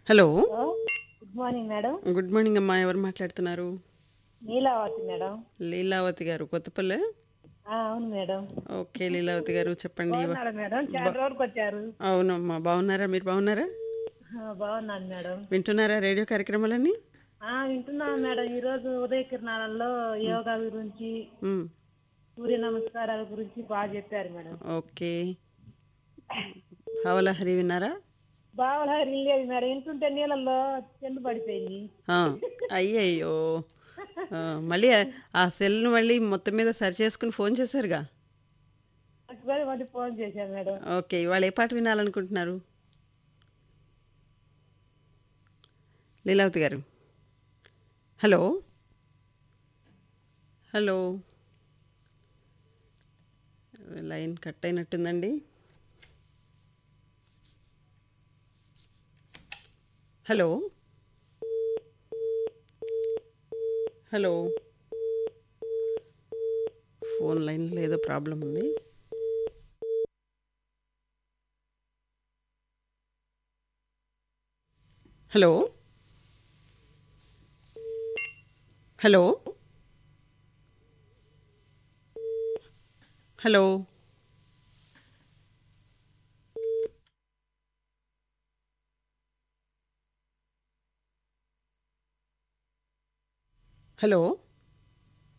Hello. Hello good morning madam. Good morning అమ్మా. ఎవరు మాట్లాడుతున్నారు? నీలావతి మేడం. లీలావతి గారు, కొత్తపల్లె. అవును మేడం. ఓకే లీలావతి గారు, చెప్పండి. బాగున్నాడు మేడం, చాలా బా రోజులకు వచ్చారు. అవునమ్మా, బాగున్నారా? మీరు బాగున్నారా? బాగున్నాను మేడం. వింటున్నారా రేడియో కార్యక్రమాలన్నీ? వింటున్నాను మేడం. ఈరోజు ఉదయ కిరణాలలో యోగా గురించి, మ్, సూర్య నమస్కారాల గురించి బాగా చెప్పారు మేడం. ఓకే. హవలహరి విన్నారా? బాగా లేదు మేడం, వింటుంటే నీళ్ళల్లో చెల్లు పడిపోయింది. ఆ, అయ్యయ్యో. ఆ, మళ్ళీ ఆ సెల్ను మళ్ళీ మొత్తం మీద సరి చేసుకుని ఫోన్ చేశారుగా. మర్చిపోయి మళ్ళీ ఫోన్ చేశాను మేడం. ఓకే, ఇవాళ ఏ పాట వినాలనుకుంటున్నారు లీలావతి గారు? Hello. Hello. Line cut అయినట్టుందండి. Hello. Hello. Phone లైన్లో ఏదో ప్రాబ్లం ఉంది. హలో. హలో. హలో. హలో.